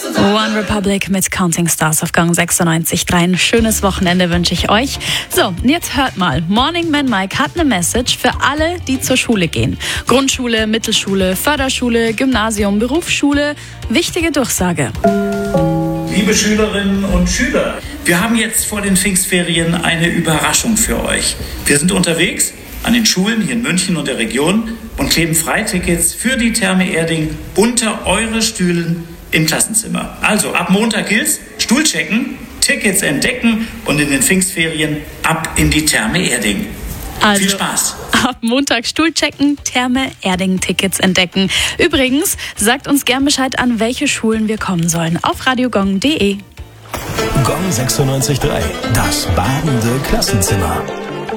One Republic mit Counting Stars auf Gang 96.3. Ein schönes Wochenende wünsche ich euch. So, und jetzt hört mal. Morning Man Mike hat eine Message für alle, die zur Schule gehen. Grundschule, Mittelschule, Förderschule, Gymnasium, Berufsschule. Wichtige Durchsage. Liebe Schülerinnen und Schüler, wir haben jetzt vor den Pfingstferien eine Überraschung für euch. Wir sind unterwegs an den Schulen hier in München und der Region und kleben Freitickets für die Therme Erding unter eure Stühlen im Klassenzimmer. Also ab Montag gilt's, Stuhl checken, Tickets entdecken und in den Pfingstferien ab in die Therme Erding. Also, viel Spaß. Ab Montag Stuhl checken, Therme Erding Tickets entdecken. Übrigens, sagt uns gern Bescheid, an welche Schulen wir kommen sollen. Auf radiogong.de. Gong 96.3, das badende Klassenzimmer.